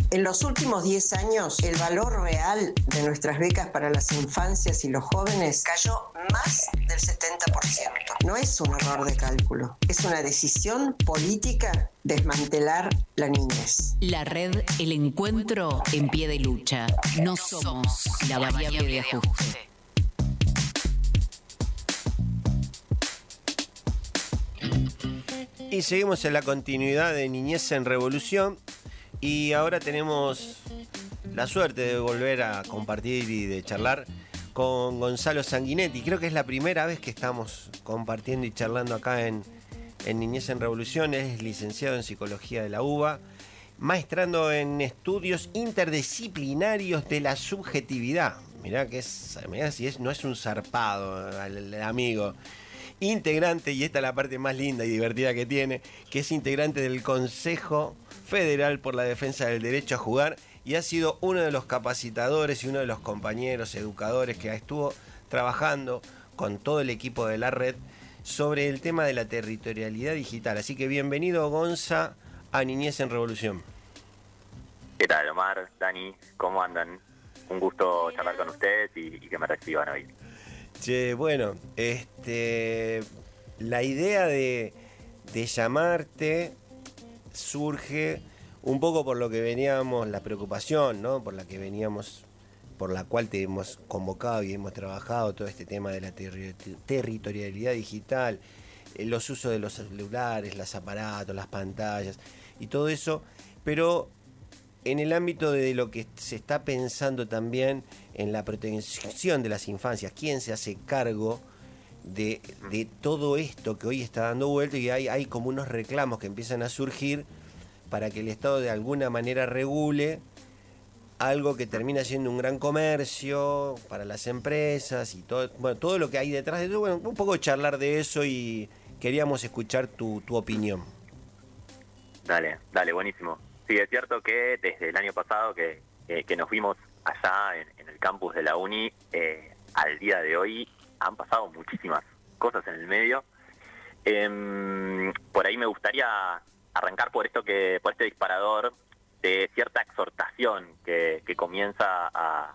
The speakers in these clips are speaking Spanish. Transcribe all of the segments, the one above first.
En los últimos 10 años, el valor real de nuestras becas para las infancias y los jóvenes cayó más del 70%. No es un error de cálculo, es una decisión política desmantelar la niñez. La red El Encuentro en pie de lucha. No somos la variable de ajuste. Y seguimos en la continuidad de Niñez en Revolución. Y ahora tenemos la suerte de volver a compartir y de charlar con Gonzalo Sanguinetti. Creo que es la primera vez que estamos compartiendo y charlando acá en Niñez en Revolución. Es licenciado en Psicología de la UBA, maestrando en estudios interdisciplinarios de la subjetividad. Mirá si no es un zarpado el amigo. Integrante, y esta es la parte más linda y divertida que tiene, que es integrante del Consejo Federal por la Defensa del Derecho a Jugar, y ha sido uno de los capacitadores y uno de los compañeros educadores que estuvo trabajando con todo el equipo de la red sobre el tema de la territorialidad digital. Así que bienvenido, Gonza, a Niñez en Revolución. ¿Qué tal, Omar, Dani? ¿Cómo andan? Un gusto charlar con ustedes y que me reciban hoy. Che, bueno, la idea de llamarte surge un poco por lo que veníamos, la preocupación, ¿no? Por la cual te hemos convocado y hemos trabajado todo este tema de la territorialidad digital, los usos de los celulares, los aparatos, las pantallas y todo eso, pero en el ámbito de lo que se está pensando también en la protección de las infancias. ¿Quién se hace cargo de todo esto que hoy está dando vuelta? Y hay como unos reclamos que empiezan a surgir para que el Estado de alguna manera regule algo que termina siendo un gran comercio para las empresas y todo lo que hay detrás de eso. Bueno, un poco charlar de eso y queríamos escuchar tu opinión. Dale, buenísimo. Sí, es cierto que desde el año pasado que nos vimos allá en el campus de la Uni, al día de hoy han pasado muchísimas cosas en el medio. Por ahí me gustaría arrancar por este disparador de cierta exhortación que comienza a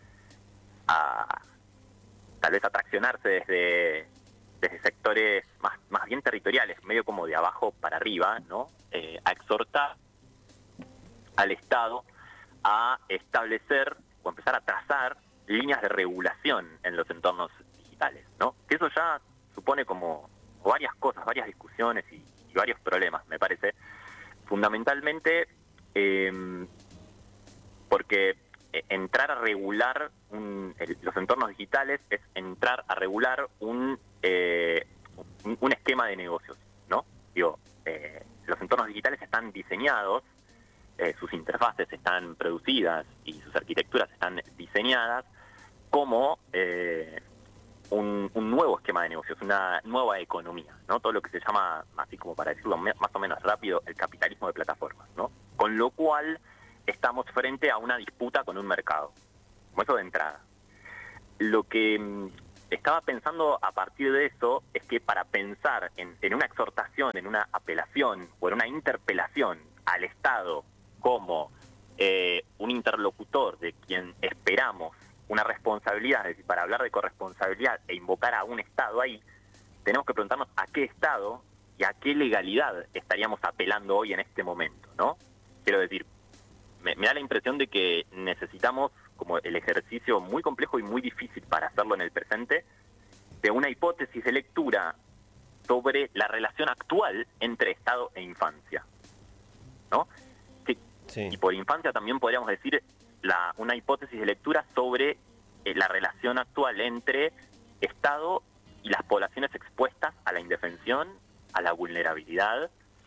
tal vez a traccionarse desde sectores más bien territoriales, medio como de abajo para arriba, ¿no? A exhortar al Estado a establecer o empezar a trazar líneas de regulación en los entornos digitales, ¿no? Que eso ya supone como varias cosas, varias discusiones y varios problemas, me parece. Fundamentalmente porque entrar a regular los entornos digitales es entrar a regular un esquema de negocios, ¿no? Los entornos digitales están diseñados, sus interfaces están producidas y sus arquitecturas están diseñadas como un nuevo esquema de negocios, una nueva economía, ¿no? Todo lo que se llama, así como para decirlo más o menos rápido, el capitalismo de plataformas, ¿no? Con lo cual estamos frente a una disputa con un mercado, como eso de entrada. Lo que estaba pensando a partir de eso es que para pensar en una exhortación, en una apelación o en una interpelación al Estado como un interlocutor de quien esperamos una responsabilidad, es decir, para hablar de corresponsabilidad e invocar a un Estado ahí, tenemos que preguntarnos a qué Estado y a qué legalidad estaríamos apelando hoy en este momento, ¿no? Quiero decir, me da la impresión de que necesitamos como el ejercicio muy complejo y muy difícil para hacerlo en el presente, de una hipótesis de lectura sobre la relación actual entre Estado e infancia, ¿no? Sí. Y por infancia también podríamos decir una hipótesis de lectura sobre la relación actual entre Estado y las poblaciones expuestas a la indefensión, a la vulnerabilidad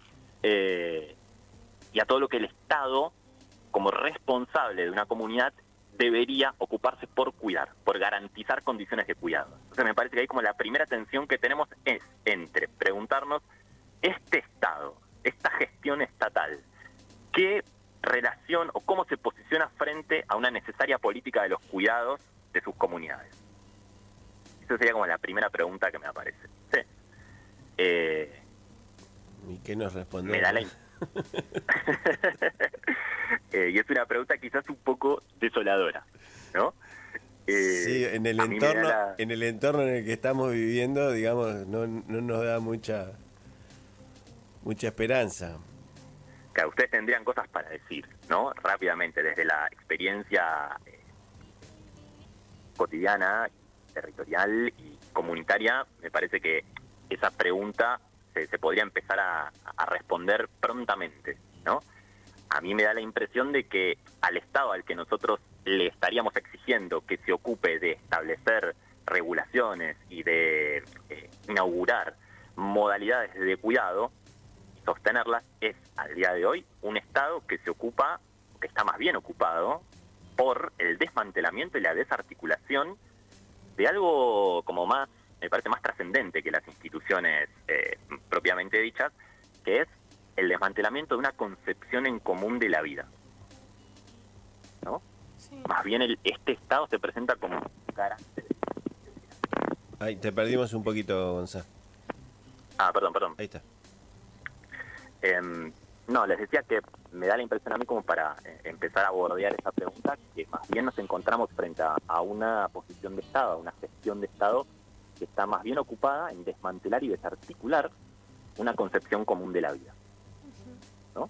y a todo lo que el Estado, como responsable de una comunidad, debería ocuparse por cuidar, por garantizar condiciones de cuidado. Entonces me parece que ahí como la primera tensión que tenemos es entre preguntarnos, este Estado, esta gestión estatal, ¿qué relación o cómo se posiciona frente a una necesaria política de los cuidados de sus comunidades? Esa sería como la primera pregunta que me aparece. Sí. ¿Y qué nos respondemos? Me da la Y es una pregunta quizás un poco desoladora, ¿no? Sí, en el entorno en el que estamos viviendo, digamos, no nos da mucha esperanza. Claro, ustedes tendrían cosas para decir, ¿no? Rápidamente, desde la experiencia cotidiana, territorial y comunitaria, me parece que esa pregunta se podría empezar a responder prontamente, ¿no? A mí me da la impresión de que al Estado al que nosotros le estaríamos exigiendo que se ocupe de establecer regulaciones y de inaugurar modalidades de cuidado y sostenerlas, es al día de hoy un Estado que se ocupa, que está más bien ocupado por el desmantelamiento y la desarticulación de algo como más, me parece más trascendente que las instituciones propiamente dichas, que es el desmantelamiento de una concepción en común de la vida, ¿no? Sí. Más bien este Estado se presenta como un carácter. Ay, te perdimos un poquito, Gonzalo. Perdón. Ahí está. No, les decía que me da la impresión a mí como para empezar a bordear esa pregunta, que más bien nos encontramos frente a una posición de Estado, a una gestión de Estado que está más bien ocupada en desmantelar y desarticular una concepción común de la vida, ¿no?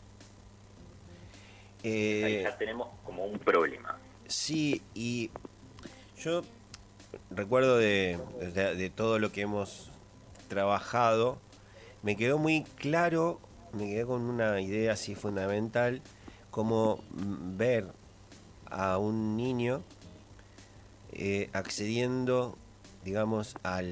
Ahí ya tenemos como un problema. Sí, y yo recuerdo de todo lo que hemos trabajado, me quedó muy claro, me quedé con una idea así fundamental, como ver a un niño accediendo, digamos, a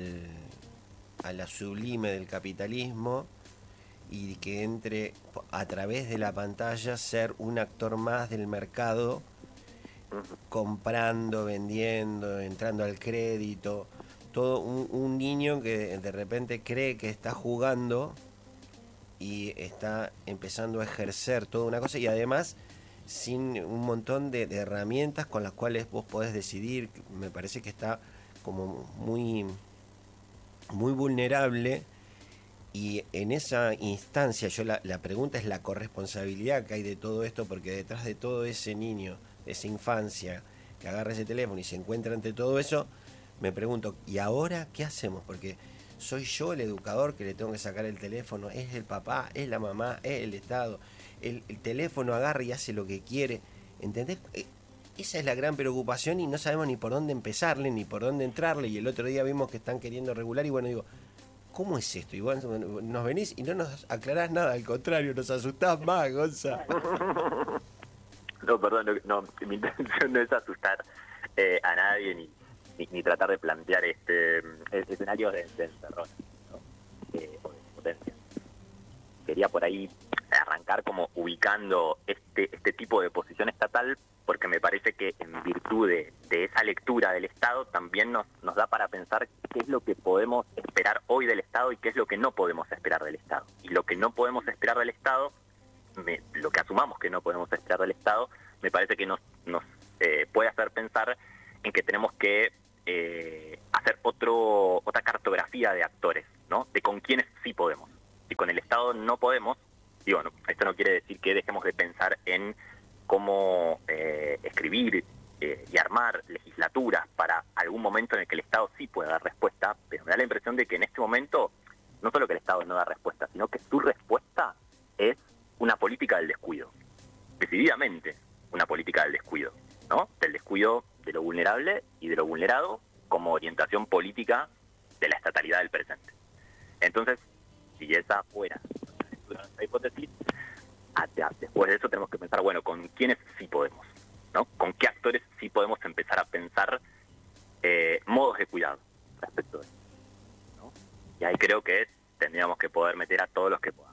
la sublime del capitalismo y que entre a través de la pantalla ser un actor más del mercado, comprando, vendiendo, entrando al crédito, todo un niño que de repente cree que está jugando y está empezando a ejercer toda una cosa, y además sin un montón de herramientas con las cuales vos podés decidir. Me parece que está como muy vulnerable, y en esa instancia la pregunta es la corresponsabilidad que hay de todo esto, porque detrás de todo ese niño, de esa infancia que agarra ese teléfono y se encuentra ante todo eso, me pregunto, ¿y ahora qué hacemos? Porque soy yo el educador que le tengo que sacar el teléfono, es el papá, es la mamá, es el Estado. El teléfono agarra y hace lo que quiere, ¿entendés? Esa es la gran preocupación, y no sabemos ni por dónde empezarle, ni por dónde entrarle. Y el otro día vimos que están queriendo regular, y bueno, digo, ¿cómo es esto? Y bueno, nos venís y no nos aclarás nada, al contrario, nos asustás más, Gonza. No, perdón, no, mi intención no es asustar a nadie ni tratar de plantear escenarios de encerrón, ¿no? O de potencia. Quería por ahí arrancar como ubicando este tipo de posición estatal, porque me parece que en virtud de esa lectura del Estado también nos da para pensar qué es lo que podemos esperar hoy del Estado y qué es lo que no podemos esperar del Estado. Y lo que no podemos esperar del Estado, lo que asumamos que no podemos esperar del Estado, me parece que nos puede hacer pensar en que tenemos que hacer otra cartografía de actores, ¿no? De con quiénes sí podemos. Si con el Estado no podemos, digo, no, esto no quiere decir que dejemos de pensar en cómo escribir y armar legislaturas para algún momento en el que el Estado sí pueda dar respuesta, pero me da la impresión de que en este momento no solo que el Estado no da respuesta, sino que su respuesta es una política del descuido, decididamente una política del descuido, ¿no? Del descuido de lo vulnerable y de lo vulnerado como orientación política de la estatalidad del presente. Entonces, si esa fuera nuestra hipótesis, después de eso tenemos que pensar, bueno, ¿con quiénes sí podemos? ¿No? ¿Con qué actores sí podemos empezar a pensar modos de cuidado respecto de eso, ¿no? Y ahí creo que tendríamos que poder meter a todos los que podamos.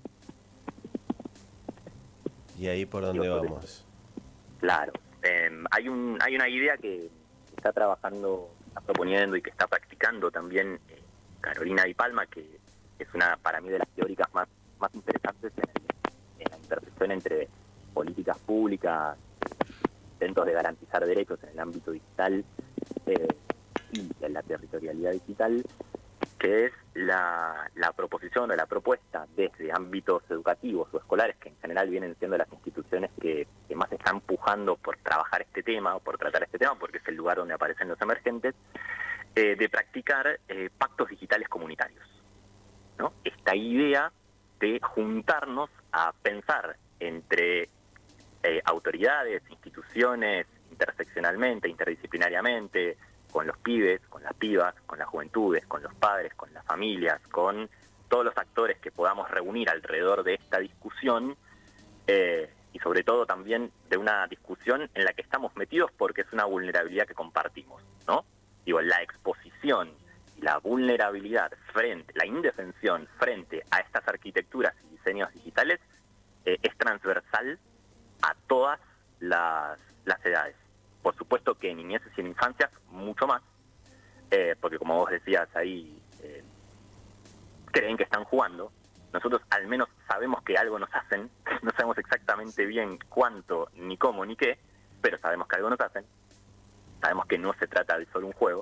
¿Y ahí por dónde vamos? Claro. Hay una idea que está trabajando, está proponiendo y que está practicando también Carolina Di Palma, que es una, para mí, de las teóricas más interesantes en la intersección entre políticas públicas, intentos de garantizar derechos en el ámbito digital y en la territorialidad digital, que es la proposición o la propuesta desde ámbitos educativos o escolares, que en general vienen siendo las instituciones que más están empujando por trabajar este tema o por tratar este tema, porque es el lugar donde aparecen los emergentes, de practicar pactos digitales comunitarios, ¿no? Esta idea de juntarnos a pensar entre autoridades, instituciones, interseccionalmente, interdisciplinariamente, con los pibes, con las pibas, con las juventudes, con los padres, con las familias, con todos los actores que podamos reunir alrededor de esta discusión, y sobre todo también de una discusión en la que estamos metidos porque es una vulnerabilidad que compartimos, ¿no? Digo, la exposición y la vulnerabilidad la indefensión frente a estas arquitecturas y diseños digitales es transversal a todas las edades. Por supuesto que en niñeces y en infancias mucho más, porque como vos decías ahí, creen que están jugando. Nosotros al menos sabemos que algo nos hacen, no sabemos exactamente bien cuánto, ni cómo, ni qué, pero sabemos que algo nos hacen, sabemos que no se trata de solo un juego,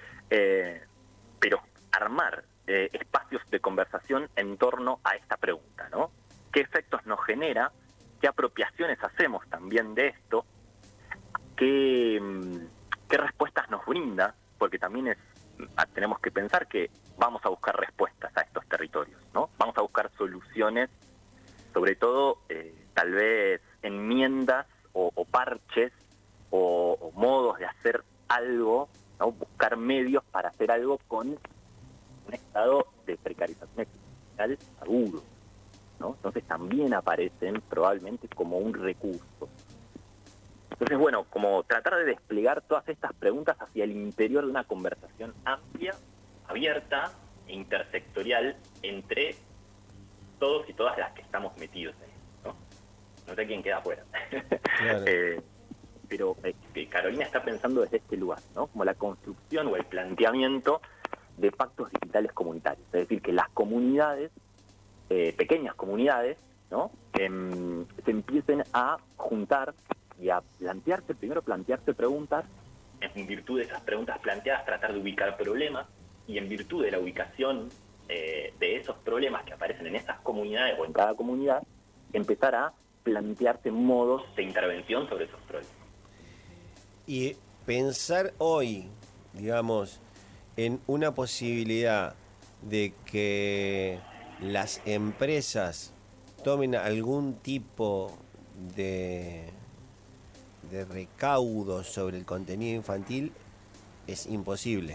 pero armar espacios de conversación en torno a esta pregunta, ¿no? ¿Qué efectos nos genera? ¿Qué apropiaciones hacemos también de esto? ¿Qué respuestas nos brinda? Porque también tenemos que pensar que vamos a buscar respuestas a estos territorios, ¿no? Vamos a buscar soluciones, sobre todo tal vez enmiendas o parches o modos de hacer algo, ¿no? Buscar medios para hacer algo con un estado de precarización existencial agudo, ¿no? Entonces también aparecen probablemente como un recurso. Entonces, bueno, como tratar de desplegar todas estas preguntas hacia el interior de una conversación amplia, abierta e intersectorial entre todos y todas las que estamos metidos ahí, ¿no? No sé quién queda afuera. Claro. Pero Carolina está pensando desde este lugar, ¿no? Como la construcción o el planteamiento de pactos digitales comunitarios. Es decir, que las comunidades, pequeñas comunidades, ¿no? Se empiecen a juntar y a primero plantearse preguntas, en virtud de esas preguntas planteadas, tratar de ubicar problemas, y en virtud de la ubicación de esos problemas que aparecen en esas comunidades o en cada comunidad, empezar a plantearse modos de intervención sobre esos problemas. Y pensar hoy, digamos, en una posibilidad de que las empresas tomen algún tipo de recaudo sobre el contenido infantil es imposible.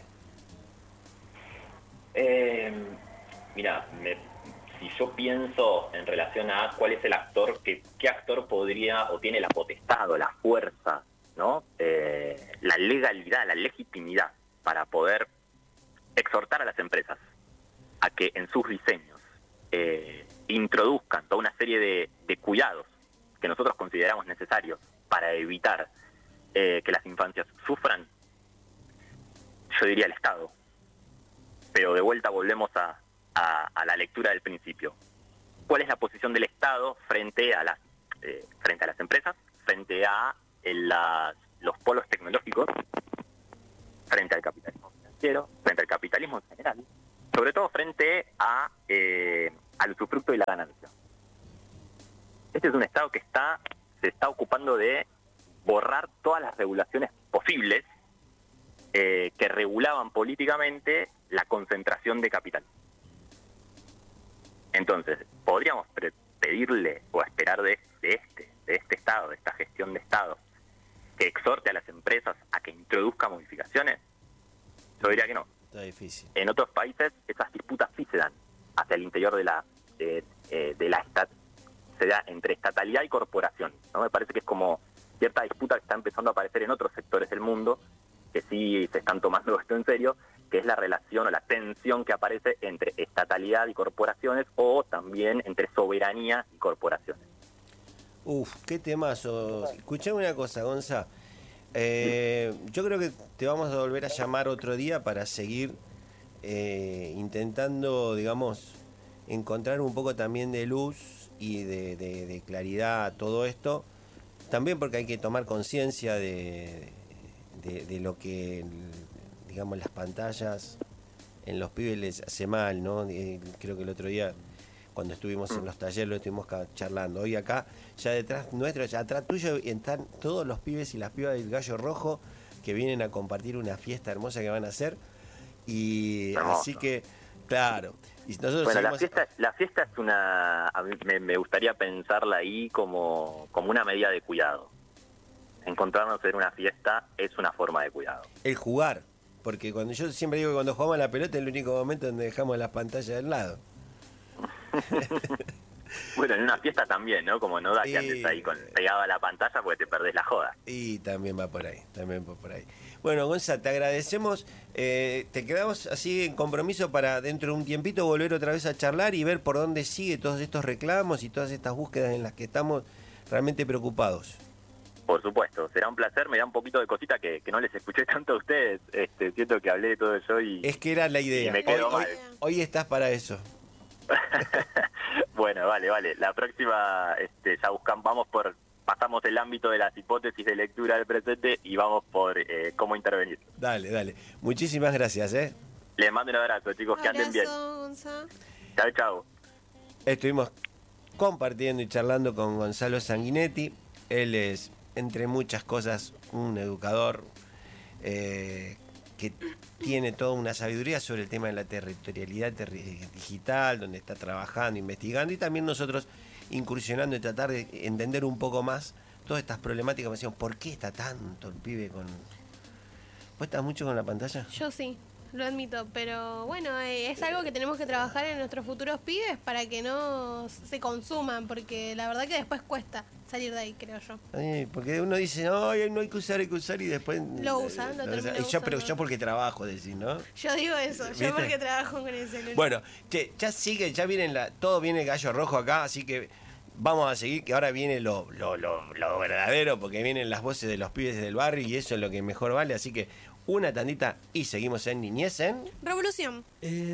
Mira, si yo pienso en relación a cuál es el actor, qué actor podría o tiene la potestad o la fuerza, ¿no? La legalidad, la legitimidad para poder exhortar a las empresas a que en sus diseños introduzcan toda una serie de cuidados que nosotros consideramos necesarios para evitar que las infancias sufran, yo diría el Estado. Pero de vuelta volvemos a la lectura del principio. ¿Cuál es la posición del Estado frente a las empresas, frente a los polos tecnológicos, frente al capitalismo financiero, frente al capitalismo en general, sobre todo frente al usufructo y la ganancia? Este es un Estado que se está ocupando de borrar todas las regulaciones posibles que regulaban políticamente la concentración de capital. Entonces, podríamos pedirle o esperar de este Estado, de esta gestión de Estado, que exhorte a las empresas a que introduzca modificaciones. Yo diría que no. Está difícil. En otros países esas disputas sí se dan hacia el interior de la se da entre estatalidad y corporación, ¿no? Me parece que es como cierta disputa que está empezando a aparecer en otros sectores del mundo, que sí se están tomando esto en serio, que es la relación o la tensión que aparece entre estatalidad y corporaciones, o también entre soberanía y corporaciones. Qué temazo. Escuchame una cosa, Gonza. Yo creo que te vamos a volver a llamar otro día para seguir intentando, digamos, encontrar un poco también de luz y de claridad a todo esto. También porque hay que tomar conciencia de lo que, digamos, las pantallas en los pibes les hace mal, ¿no? Creo que el otro día, cuando estuvimos en los talleres, lo estuvimos charlando. Hoy acá, ya detrás nuestro, ya atrás tuyo, están todos los pibes y las pibas del Gallo Rojo que vienen a compartir una fiesta hermosa que van a hacer. Y Hermoso. así que, claro. Y nosotros Bueno, seguimos... la fiesta es una... A mí me gustaría pensarla ahí como una medida de cuidado. Encontrarnos en una fiesta es una forma de cuidado. El jugar. Porque cuando yo siempre digo que cuando jugamos a la pelota es el único momento donde dejamos las pantallas del lado. Bueno, en una fiesta también, ¿no? Como no da que andes ahí pegado a la pantalla porque te perdés la joda. Y también va por ahí, Bueno, Gonza, te agradecemos. Te quedamos así en compromiso para dentro de un tiempito volver otra vez a charlar y ver por dónde sigue todos estos reclamos y todas estas búsquedas en las que estamos realmente preocupados. Por supuesto, será un placer. Me da un poquito de cosita que no les escuché tanto a ustedes. Siento que hablé de todo yo y... Es que era la idea. Y me quedo mal. Hoy estás para eso. Bueno, vale. La próxima ya pasamos el ámbito de las hipótesis de lectura del presente y vamos por cómo intervenir. Dale. Muchísimas gracias, Les mando un abrazo, chicos, que anden bien. Gonza. Chao. Estuvimos compartiendo y charlando con Gonzalo Sanguinetti. Él es, entre muchas cosas, un educador que tiene toda una sabiduría sobre el tema de la territorialidad digital, donde está trabajando, investigando, y también nosotros incursionando en tratar de entender un poco más todas estas problemáticas. Me decían, ¿por qué está tanto el pibe con...? ¿Vos estás mucho con la pantalla? Yo sí, lo admito, pero bueno, es algo que tenemos que trabajar en nuestros futuros pibes para que no se consuman, porque la verdad que después cuesta salir de ahí, creo yo. Porque uno dice, no hay que usar, y después... Lo usan, lo termina Pero usando. yo porque trabajo, decís, ¿no? Yo digo eso, ¿Viste? yo porque trabajo con el celular. Bueno, ya viene todo viene el Gallo Rojo acá, así que vamos a seguir, que ahora viene lo verdadero, porque vienen las voces de los pibes del barrio y eso es lo que mejor vale, así que una tandita y seguimos en Niñez en... Revolución.